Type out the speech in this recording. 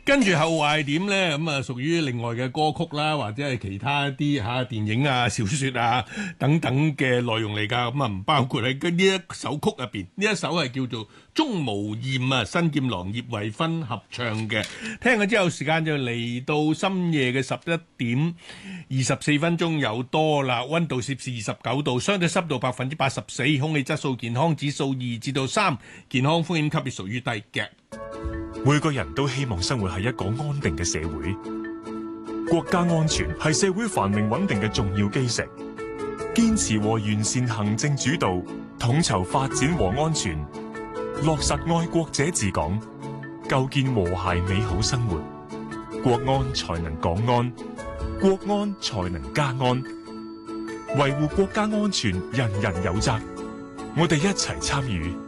跟住後話係點咧？咁啊，屬於另外嘅歌曲啦，或者係其他啲電影啊、小説啊等等嘅內容嚟㗎。咁啊，唔包括喺呢一首曲入邊。呢一首係叫做《鍾無艷》啊，新劍郎葉惠芬合唱嘅。聽咗之後，時間就嚟到深夜嘅11:24有多啦。溫度攝氏29度，相對濕度84%，空氣質素健康指數2至3，健康風險級別屬於低嘅。 每個人都希望生活喺一個安定嘅社會，國家安全係社會繁榮穩定嘅重要基石。堅持和完善行政主導，統籌發展和安全，落實愛國者治港，構建和諧美好生活，國安才能港安，國安才能家安。維護國家安全，人人有責。我哋一齊參與，